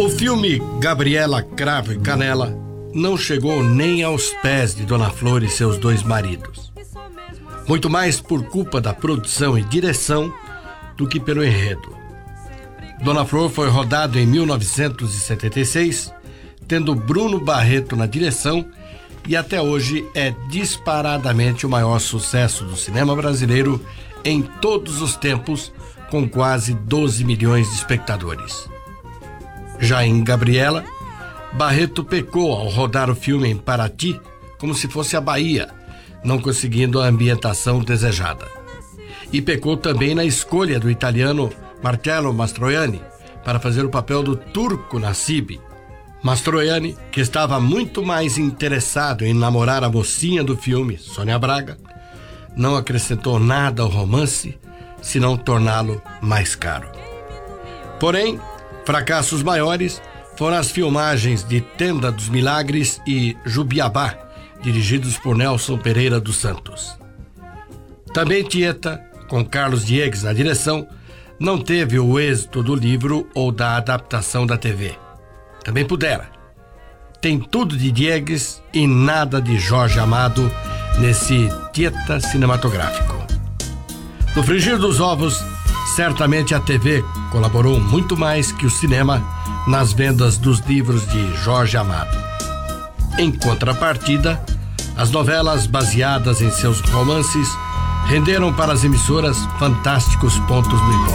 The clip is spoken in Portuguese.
O filme Gabriela Cravo e Canela não chegou nem aos pés de Dona Flor e seus dois maridos. Muito mais por culpa da produção e direção do que pelo enredo. Dona Flor foi rodado em 1976, tendo Bruno Barreto na direção, e até hoje é disparadamente o maior sucesso do cinema brasileiro em todos os tempos, com quase 12 milhões de espectadores. Já em Gabriela, Barreto pecou ao rodar o filme em Paraty como se fosse a Bahia, não conseguindo a ambientação desejada. E pecou também na escolha do italiano Marcello Mastroianni para fazer o papel do turco Nassib. Mastroianni, que estava muito mais interessado em namorar a mocinha do filme, Sônia Braga, não acrescentou nada ao romance, senão torná-lo mais caro. Porém, fracassos maiores foram as filmagens de Tenda dos Milagres e Jubiabá, dirigidos por Nelson Pereira dos Santos. Também Tieta, com Carlos Diegues na direção, não teve o êxito do livro ou da adaptação da TV. Também pudera. Tem tudo de Diegues e nada de Jorge Amado nesse Tieta cinematográfico. No frigir dos ovos, certamente a TV colaborou muito mais que o cinema nas vendas dos livros de Jorge Amado. Em contrapartida, as novelas baseadas em seus romances renderam para as emissoras fantásticos pontos no Ibope.